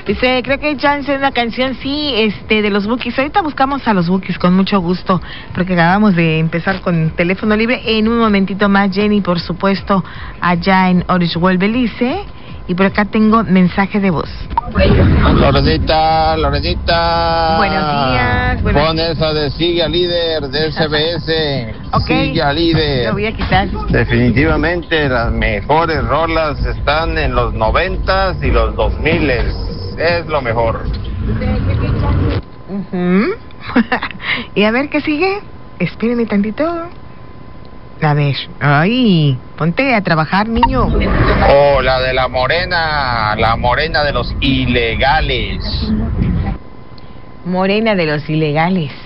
Dice, creo que hay chance de una canción, sí, de los Bukis. Ahorita buscamos a los Bukis con mucho gusto, porque acabamos de empezar con teléfono libre. En un momentito más, Jenny, por supuesto, allá en Orangewold, Belice. Y por acá tengo mensaje de voz. Lorenita. Buenos días. Pon esa de Sigue al Líder, de SBS. Okay. Sigue al Líder. Lo voy a quitar. Definitivamente las mejores rolas están en los 90s y los 2000s. Es lo mejor. Y a ver, ¿qué sigue? Espérenme tantito. A ver, ay, ponte a trabajar, niño. Oh, la de la morena de los ilegales. Morena de los ilegales.